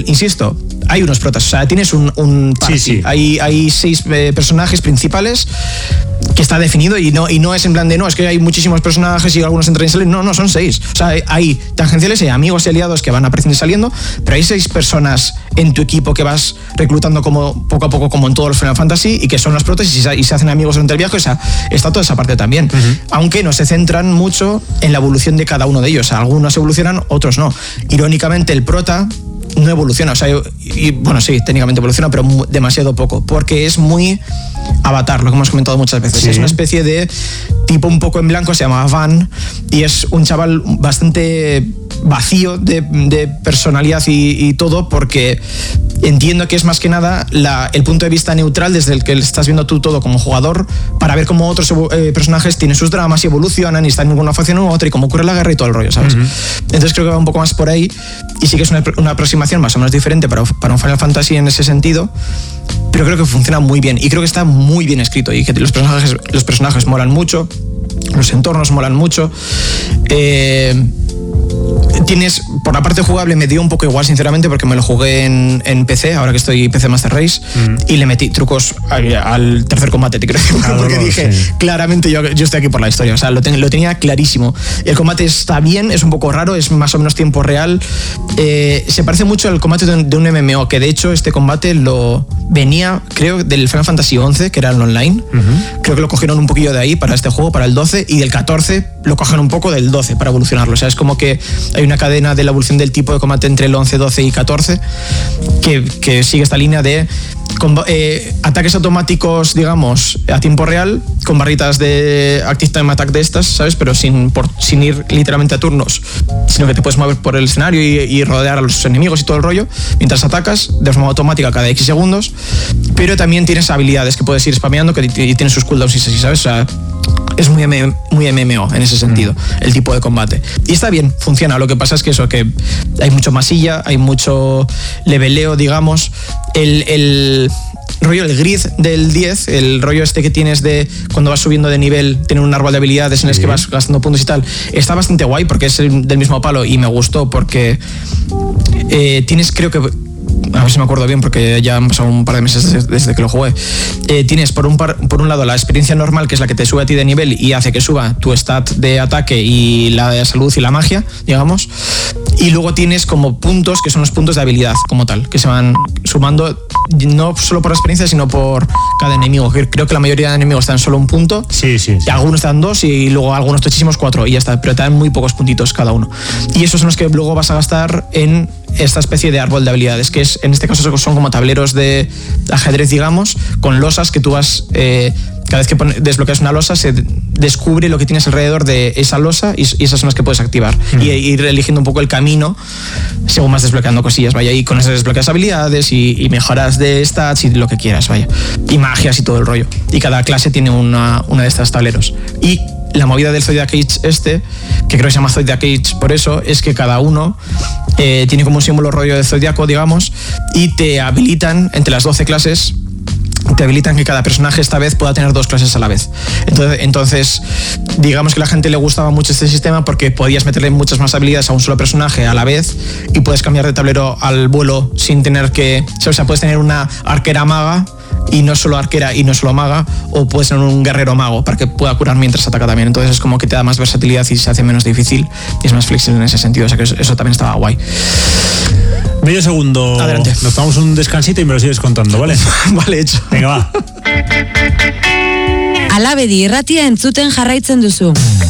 insisto, hay unos protas, o sea, tienes un party. Sí. Hay 6 personajes principales que está definido y no es en plan de no, es que hay muchísimos personajes y algunos entran y salen. No, son 6. O sea, hay tangenciales, hay amigos y aliados que van apareciendo y saliendo, pero hay 6 personas en tu equipo que vas reclutando como poco a poco, como en todos los Final Fantasy, y que son los protas y se hacen amigos durante el viaje. O sea, está toda esa parte también. Aunque no se centran mucho en la evolución de cada uno de ellos. O sea, algunos evolucionan, otros no. Irónicamente, el prota no evoluciona, o sea, bueno, sí, técnicamente evoluciona, pero demasiado poco, porque es muy Avatar, lo que hemos comentado muchas veces. Sí. Es una especie de tipo un poco en blanco, se llama Van, y es un chaval bastante vacío de personalidad y todo, porque entiendo que es más que nada el punto de vista neutral desde el que estás viendo tú todo como jugador, para ver cómo otros personajes tienen sus dramas y evolucionan y están en una facción u otra y cómo ocurre la guerra y todo el rollo, ¿sabes? Entonces creo que va un poco más por ahí, y sí que es una aproximación más o menos diferente para un Final Fantasy en ese sentido, pero creo que funciona muy bien y creo que está muy bien escrito y que los personajes molan mucho, los entornos molan mucho. Tienes, por la parte jugable me dio un poco igual, sinceramente, porque me lo jugué en PC, ahora que estoy PC Master Race, y le metí trucos al tercer combate, te creo, porque dije, claramente yo estoy aquí por la historia, o sea, lo tenía clarísimo. El combate está bien, es un poco raro, es más o menos tiempo real, se parece mucho al combate de un MMO, que de hecho este combate lo venía, creo, del Final Fantasy XI, que era el online, creo que lo cogieron un poquillo de ahí para este juego, para el 12, y del 14 lo cogen un poco del 12 para evolucionarlo, o sea, es como que hay una cadena de la evolución del tipo de combate entre el 11, 12 y 14 que sigue esta línea de ataques automáticos, digamos, a tiempo real, con barritas de Active Time Attack de estas, ¿sabes? Pero sin ir literalmente a turnos, sino que te puedes mover por el escenario y rodear a los enemigos y todo el rollo, mientras atacas de forma automática cada X segundos, pero también tienes habilidades que puedes ir spameando y tienen sus cooldowns y así, ¿sabes? O sea, es muy MMO en ese sentido, el tipo de combate. Y está bien, funciona. Lo que pasa es que que hay mucho masilla, hay mucho leveleo, digamos. El rollo, el grid del 10, el rollo este que tienes de cuando vas subiendo de nivel, tener un árbol de habilidades en el que vas gastando puntos y tal, está bastante guay porque es del mismo palo y me gustó porque tienes, creo que, a ver si me acuerdo bien porque ya han pasado un par de meses desde que lo jugué, tienes por un lado la experiencia normal, que es la que te sube a ti de nivel y hace que suba tu stat de ataque y la de salud y la magia, digamos, y luego tienes como puntos que son los puntos de habilidad como tal, que se van sumando no solo por experiencia sino por cada enemigo. Creo que la mayoría de enemigos dan solo un punto, sí. Y algunos te dan 2 y luego algunos tochísimos 4 y ya está, pero te dan muy pocos puntitos cada uno, y esos son los que luego vas a gastar en esta especie de árbol de habilidades, que es, en este caso son como tableros de ajedrez, digamos, con losas que tú vas, cada vez que desbloqueas una losa se descubre lo que tienes alrededor de esa losa y esas son las que puedes activar y ir eligiendo un poco el camino según vas desbloqueando cosillas, vaya, y con esas desbloqueas habilidades y mejoras de stats y lo que quieras, vaya, y magias y todo el rollo, y cada clase tiene una de estas tableros. Y la movida del Zodiac Age que creo que se llama Zodiac Age por eso, es que cada uno tiene como un símbolo rollo de zodiaco, digamos, y te habilitan entre las 12 clases, te habilitan que cada personaje esta vez pueda tener 2 clases a la vez. Entonces, digamos que a la gente le gustaba mucho este sistema porque podías meterle muchas más habilidades a un solo personaje a la vez y puedes cambiar de tablero al vuelo sin tener que... O sea, puedes tener una arquera maga y no solo arquera y no solo maga, o puedes tener un guerrero mago para que pueda curar mientras ataca también. Entonces es como que te da más versatilidad y se hace menos difícil y es más flexible en ese sentido. O sea que eso también estaba guay. Medio segundo. Adelante. Nos tomamos un descansito y me lo sigues contando, ¿vale? Vale, hecho. Venga, va. Alabedi irratia entzuten jarraitzen duzu.